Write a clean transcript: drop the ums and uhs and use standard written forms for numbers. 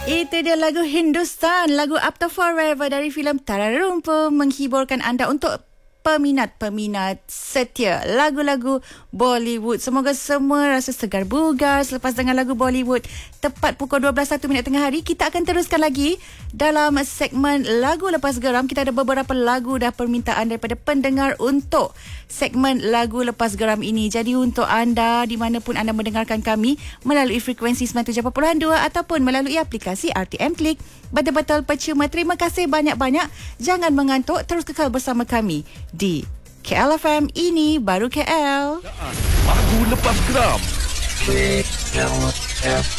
Itu dia lagu Hindustan, lagu Up to Forever dari filem Tararumpa, menghiburkan anda untuk peminat-peminat setia lagu-lagu Bollywood. Semoga semua rasa segar bugar selepas dengar lagu Bollywood. Tepat pukul 12:01 tengah hari, kita akan teruskan lagi dalam segmen Lagu Lepas Geram. Kita ada beberapa lagu dah permintaan daripada pendengar untuk segmen Lagu Lepas Geram ini. Jadi untuk anda, di mana pun anda mendengarkan kami melalui frekuensi 97.2 ataupun melalui aplikasi RTM Klik, betul-betul percuma. Terima kasih banyak-banyak. Jangan mengantuk, terus kekal bersama kami di KLFM, ini baru KL. Lagu Lepas Geram.